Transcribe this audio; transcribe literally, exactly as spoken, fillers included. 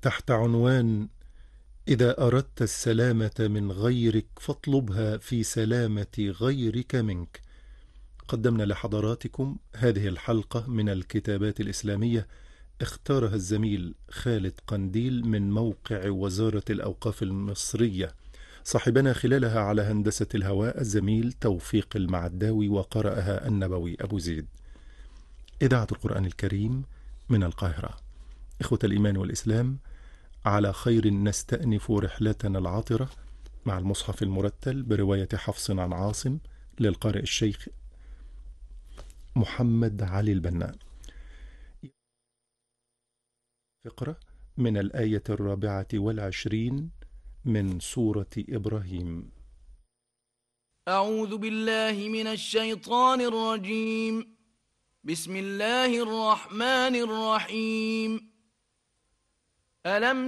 تحت عنوان: إذا أردت السلامة من غيرك فاطلبها في سلامة غيرك منك. قدمنا لحضراتكم هذه الحلقة من الكتابات الإسلامية، اختارها الزميل خالد قنديل من موقع وزارة الأوقاف المصرية. صاحبنا خلالها على هندسة الهواء الزميل توفيق المعداوي، وقرأها النبوي أبو زيد. إذاعة القرآن الكريم من القاهرة. إخوة الإيمان والإسلام، على خير نستأنف رحلتنا العطرة مع المصحف المرتل برواية حفص عن عاصم للقارئ الشيخ محمد علي البناء. فقرة من الآية الرابعة والعشرين من سورة إبراهيم. أعوذ بالله من الشيطان الرجيم. بسم الله الرحمن الرحيم. ألم